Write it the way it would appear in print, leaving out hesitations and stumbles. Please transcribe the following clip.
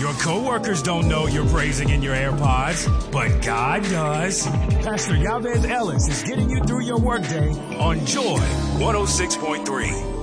Your coworkers don't know you're praising in your AirPods, but God does. Pastor Yavez Ellis is getting you through your workday on Joy 106.3.